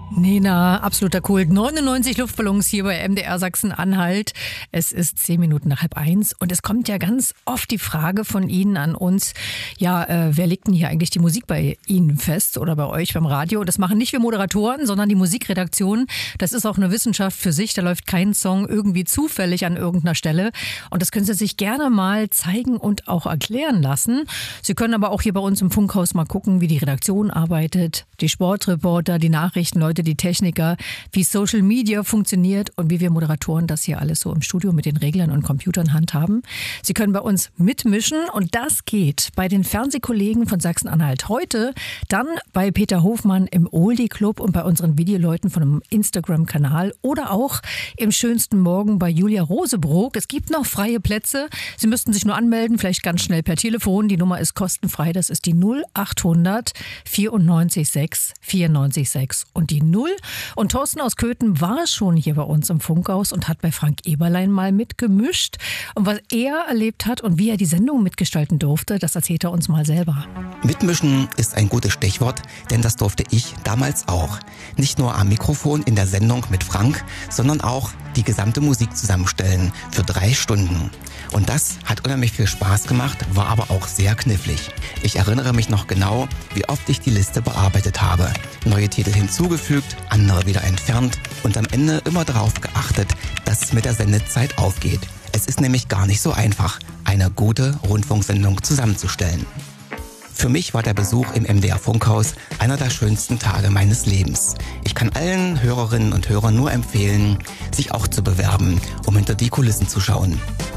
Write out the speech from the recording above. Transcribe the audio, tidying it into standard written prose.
Nena, absoluter Kult. 99 Luftballons hier bei MDR Sachsen-Anhalt. Es ist 10 Minuten nach 12:30 und es kommt ja ganz oft die Frage von Ihnen an uns, ja, wer legt denn hier eigentlich die Musik bei Ihnen fest oder bei euch beim Radio? Das machen nicht wir Moderatoren, sondern die Musikredaktion. Das ist auch eine Wissenschaft für sich. Da läuft kein Song irgendwie zufällig an irgendeiner Stelle. Und das können Sie sich gerne mal zeigen und auch erklären lassen. Sie können aber auch hier bei uns im Funkhaus mal gucken, wie die Redaktion arbeitet, die Sportreporter, die Nachrichtenleute, die Techniker, wie Social Media funktioniert und wie wir Moderatoren das hier alles so im Studio mit den Reglern und Computern handhaben. Sie können bei uns mitmischen und das geht bei den Fernsehkollegen von Sachsen-Anhalt heute, dann bei Peter Hofmann im Oldie Club und bei unseren Videoleuten von einem Instagram-Kanal oder auch im schönsten Morgen bei Julia Rosebrook. Es gibt noch freie Plätze. Sie müssten sich nur anmelden, vielleicht ganz schnell per Telefon. Die Nummer ist kostenfrei. Das ist die 0800 94 6 94 6 und die 0. Und Thorsten aus Köthen war schon hier bei uns im Funkhaus und hat bei Frank Eberlein mal mitgemischt. Und was er erlebt hat und wie er die Sendung mitgestalten durfte, das erzählt er uns mal selber. Mitmischen ist ein gutes Stichwort, denn das durfte ich damals auch. Nicht nur am Mikrofon in der Sendung mit Frank, sondern auch die gesamte Musik zusammenstellen für 3 Stunden. Und das hat unheimlich viel Spaß gemacht, war aber auch sehr knifflig. Ich erinnere mich noch genau, wie oft ich die Liste bearbeitet habe. Neue Titel hinzugefügt, andere wieder entfernt und am Ende immer darauf geachtet, dass es mit der Sendezeit aufgeht. Es ist nämlich gar nicht so einfach, eine gute Rundfunksendung zusammenzustellen. Für mich war der Besuch im MDR Funkhaus einer der schönsten Tage meines Lebens. Ich kann allen Hörerinnen und Hörern nur empfehlen, sich auch zu bewerben, um hinter die Kulissen zu schauen.